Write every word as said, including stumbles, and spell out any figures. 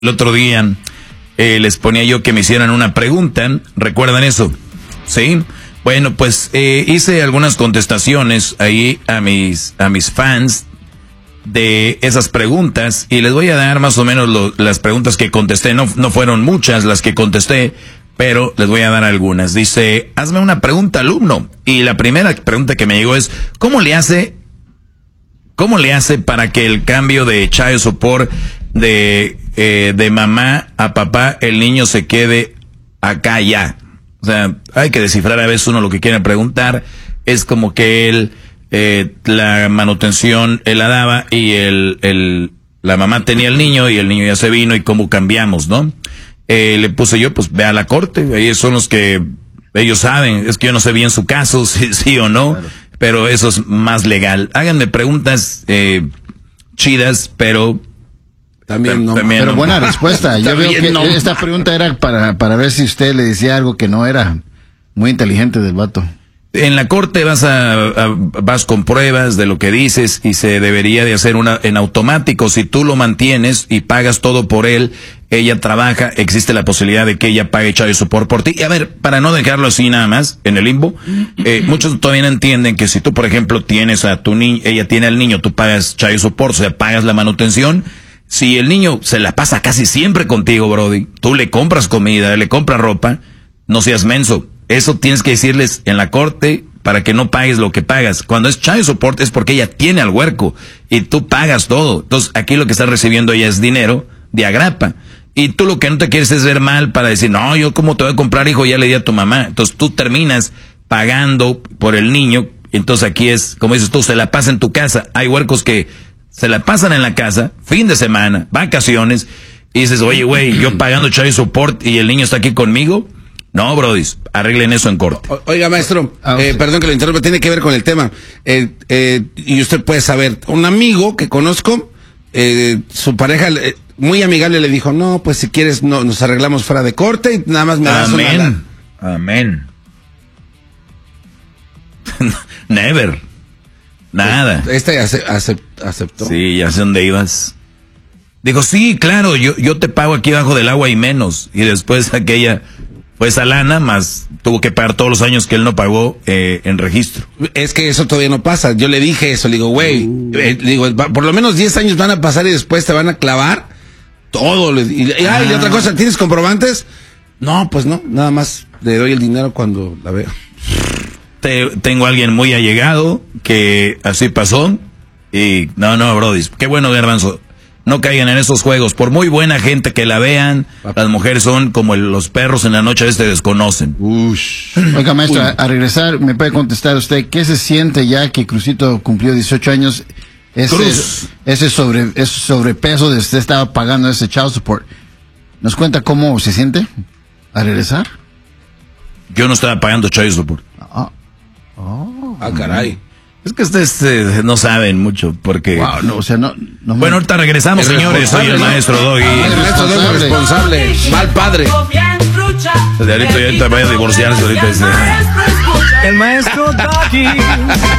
El otro día eh, les ponía yo que me hicieran una pregunta. ¿Recuerdan eso? ¿Sí? Bueno, pues eh, hice algunas contestaciones ahí a mis, a mis fans de esas preguntas y les voy a dar más o menos lo, las preguntas que contesté. No, no fueron muchas las que contesté, pero les voy a dar algunas. Dice, hazme una pregunta, alumno. Y la primera pregunta que me llegó es, ¿cómo le hace, cómo le hace para que el cambio de child support de, eh, de mamá a papá, el niño se quede acá ya? O sea, hay que descifrar a veces uno lo que quiere preguntar. Es como que él, eh, la manutención, él la daba y el, el, la mamá tenía el niño y el niño ya se vino y cómo cambiamos, ¿no? Eh, le puse yo, pues ve a la corte, ellos son los que, ellos saben, es que yo no sé bien su caso, si sí o no, claro. Pero eso es más legal. Háganme preguntas eh, chidas, pero... También no, también pero no. buena respuesta. Yo veo que no. Esta pregunta era para, para ver si usted le decía algo que no era muy inteligente del vato. En la corte vas a, a vas con pruebas de lo que dices y se debería de hacer una en automático. Si tú lo mantienes y pagas todo por él, ella trabaja, existe la posibilidad de que ella pague child support por ti. Y a ver, para no dejarlo así nada más en el limbo, eh, muchos todavía no entienden que si tú, por ejemplo, tienes a tu niño, ella tiene al niño, tú pagas child support, o sea, pagas la manutención. Si el niño se la pasa casi siempre contigo, Brody, tú le compras comida, le compras ropa, no seas menso. Eso tienes que decirles en la corte para que no pagues lo que pagas. Cuando es child support es porque ella tiene al huerco y tú pagas todo. Entonces aquí lo que estás recibiendo ella es dinero de agrapa. Y tú lo que no te quieres es ver mal para decir, no, yo cómo te voy a comprar, hijo, ya le di a tu mamá. Entonces tú terminas pagando por el niño. Entonces aquí es, como dices tú, se la pasa en tu casa. Hay huercos que se la pasan en la casa, fin de semana, vacaciones, y dices, oye, güey, yo pagando child support y el niño está aquí conmigo. No, brody, arreglen eso en corte. O, oiga, maestro, ah, eh, perdón que lo interrumpa, tiene que ver con el tema. Eh, eh, y usted puede saber, un amigo que conozco, eh, su pareja, eh, muy amigable, le dijo, no, pues si quieres, no, nos arreglamos fuera de corte y nada más me das una... Amén, amén. Never. Nada. Este ace, acept, aceptó. Sí, ya sé dónde ibas. Digo, sí, claro, yo, yo te pago aquí bajo del agua y menos. Y después aquella... Fue esa lana, más tuvo que pagar todos los años que él no pagó eh, en registro. Es que eso todavía no pasa. Yo le dije eso, le digo, güey, uh. eh, digo, por lo menos diez años van a pasar y después te van a clavar todo. Y, y, ah. y otra cosa, ¿tienes comprobantes? No, pues no, nada más le doy el dinero cuando la veo. Te, tengo a alguien muy allegado que así pasó y no, no, brody, qué bueno, Garbanzo. No caigan en esos juegos. Por muy buena gente que la vean, las mujeres son como el, los perros en la noche a veces te desconocen. Ush. Oiga, maestro, a, a regresar, ¿me puede contestar usted qué se siente ya que Crucito cumplió dieciocho años? Ese, Cruz. ese, sobre, ese sobrepeso de usted estaba pagando ese child support. ¿Nos cuenta cómo se siente a regresar? Yo no estaba pagando child support. Ah, oh, ah caray. Es que ustedes eh, no saben mucho, porque... Wow, no, o sea, no, no bueno, ahorita regresamos, señores. Soy el maestro Doggy. El maestro Doggy responsable. Mal padre. De ahorita ya te vaya a divorciarse ahorita. El maestro Doggy.